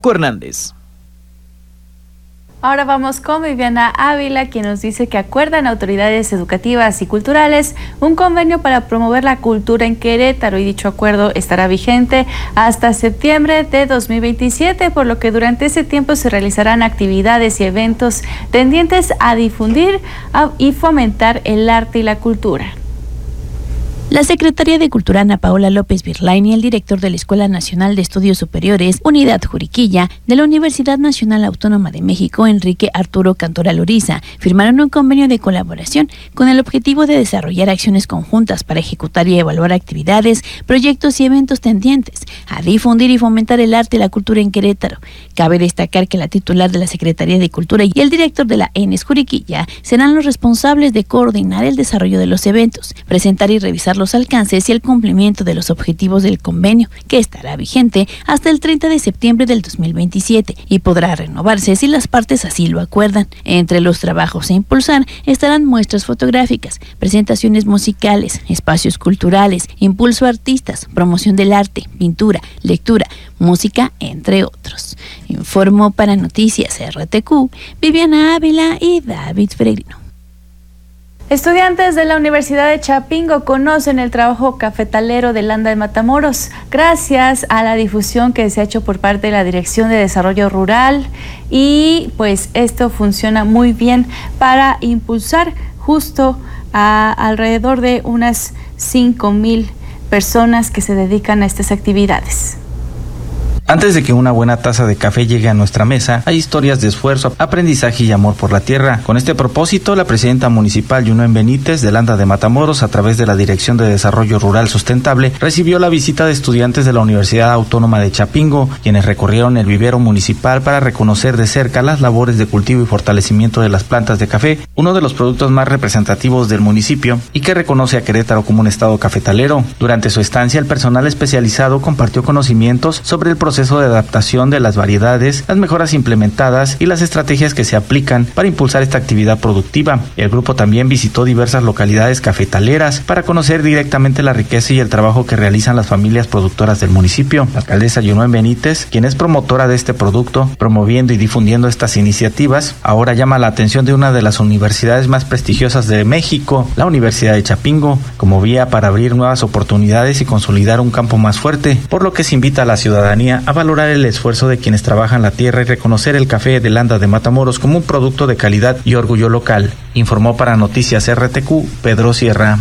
Hernández. Ahora vamos con Viviana Ávila, quien nos dice que acuerdan autoridades educativas y culturales un convenio para promover la cultura en Querétaro, y dicho acuerdo estará vigente hasta septiembre de 2027, por lo que durante ese tiempo se realizarán actividades y eventos tendientes a difundir y fomentar el arte y la cultura. La secretaria de Cultura, Ana Paola López Virlain, y el director de la Escuela Nacional de Estudios Superiores, Unidad Juriquilla, de la Universidad Nacional Autónoma de México, Enrique Arturo Cantoral Oriza, firmaron un convenio de colaboración con el objetivo de desarrollar acciones conjuntas para ejecutar y evaluar actividades, proyectos y eventos tendientes a difundir y fomentar el arte y la cultura en Querétaro. Cabe destacar que la titular de la Secretaría de Cultura y el director de la ENES Juriquilla serán los responsables de coordinar el desarrollo de los eventos, presentar y revisar los alcances y el cumplimiento de los objetivos del convenio, que estará vigente hasta el 30 de septiembre del 2027 y podrá renovarse si las partes así lo acuerdan. Entre los trabajos a impulsar estarán muestras fotográficas, presentaciones musicales, espacios culturales, impulso a artistas, promoción del arte, pintura, lectura, música, entre otros. Informó para Noticias RTQ, Viviana Ávila y David Peregrino. Estudiantes de la Universidad de Chapingo conocen el trabajo cafetalero de Landa de Matamoros, gracias a la difusión que se ha hecho por parte de la Dirección de Desarrollo Rural, y pues esto funciona muy bien para impulsar justo a alrededor de unas 5,000 personas que se dedican a estas actividades. Antes de que una buena taza de café llegue a nuestra mesa, hay historias de esfuerzo, aprendizaje y amor por la tierra. Con este propósito, la presidenta municipal Yunuen Benítez de Landa de Matamoros, a través de la Dirección de Desarrollo Rural Sustentable, recibió la visita de estudiantes de la Universidad Autónoma de Chapingo, quienes recorrieron el vivero municipal para reconocer de cerca las labores de cultivo y fortalecimiento de las plantas de café, uno de los productos más representativos del municipio y que reconoce a Querétaro como un estado cafetalero. Durante su estancia, el personal especializado compartió conocimientos sobre el proceso de adaptación de las variedades, las mejoras implementadas y las estrategias que se aplican para impulsar esta actividad productiva. El grupo también visitó diversas localidades cafetaleras para conocer directamente la riqueza y el trabajo que realizan las familias productoras del municipio. La alcaldesa Yunuen Benítez, quien es promotora de este producto, promoviendo y difundiendo estas iniciativas, ahora llama la atención de una de las universidades más prestigiosas de México, la Universidad de Chapingo, como vía para abrir nuevas oportunidades y consolidar un campo más fuerte, por lo que se invita a la ciudadanía a valorar el esfuerzo de quienes trabajan la tierra y reconocer el café de Landa de Matamoros como un producto de calidad y orgullo local. Informó para Noticias RTQ, Pedro Sierra.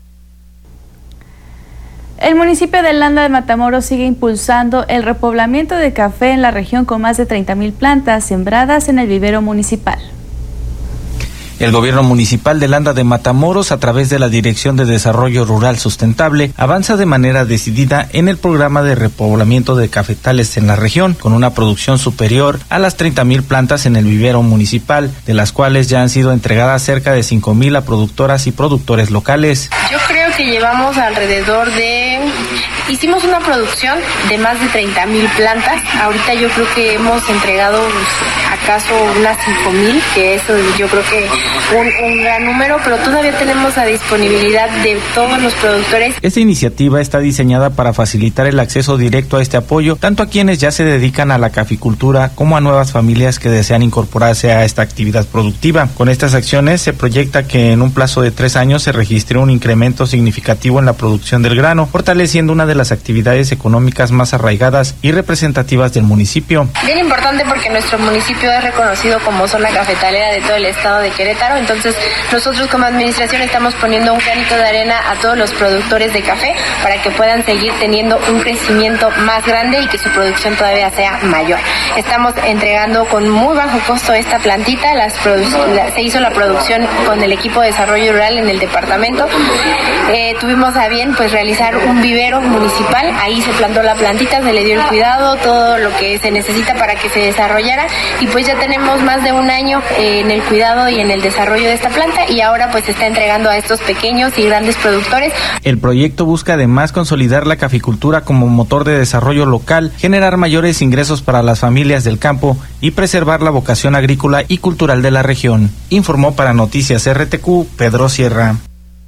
El municipio de Landa de Matamoros sigue impulsando el repoblamiento de café en la región, con más de 30,000 plantas sembradas en el vivero municipal. El gobierno municipal de Landa de Matamoros, a través de la Dirección de Desarrollo Rural Sustentable, avanza de manera decidida en el programa de repoblamiento de cafetales en la región, con una producción superior a las 30,000 plantas en el vivero municipal, de las cuales ya han sido entregadas cerca de 5,000 a productoras y productores locales. Yo creo que llevamos alrededor de... Hicimos una producción de más de 30,000 plantas. Ahorita yo creo que hemos entregado acaso unas 5,000, que eso yo creo que un gran número, pero todavía tenemos la disponibilidad de todos los productores. Esta iniciativa está diseñada para facilitar el acceso directo a este apoyo, tanto a quienes ya se dedican a la caficultura como a nuevas familias que desean incorporarse a esta actividad productiva. Con estas acciones se proyecta que en un plazo de 3 años se registre un incremento significativo en la producción del grano, fortaleciendo una de las actividades económicas más arraigadas y representativas del municipio. Bien importante, porque nuestro municipio es reconocido como zona cafetalera de todo el estado de Querétaro, entonces nosotros como administración estamos poniendo un granito de arena a todos los productores de café para que puedan seguir teniendo un crecimiento más grande y que su producción todavía sea mayor. Estamos entregando con muy bajo costo esta plantita, se hizo la producción con el equipo de desarrollo rural en el departamento. Tuvimos a bien pues realizar un vivero municipal, ahí se plantó la plantita, se le dio el cuidado, todo lo que se necesita para que se desarrollara, y pues ya tenemos más de un año en el cuidado y en el desarrollo de esta planta, y ahora pues se está entregando a estos pequeños y grandes productores. El proyecto busca además consolidar la caficultura como motor de desarrollo local, generar mayores ingresos para las familias del campo y preservar la vocación agrícola y cultural de la región. Informó para Noticias RTQ, Pedro Sierra.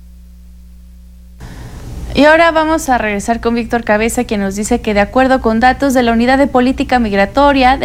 Y ahora vamos a regresar con Víctor Cabeza, quien nos dice que, de acuerdo con datos de la Unidad de Política Migratoria